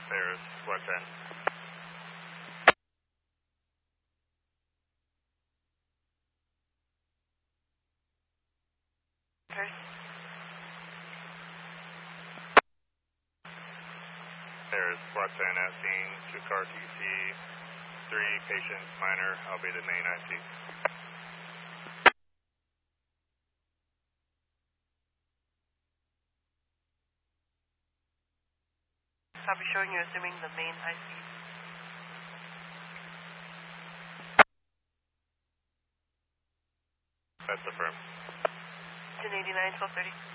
There's West End. There's West End at scene, 2-car TC, 3 patients, minor, I'll be the main IC. Copy, showing you assuming the main IC. That's affirmed. 1089, 1230.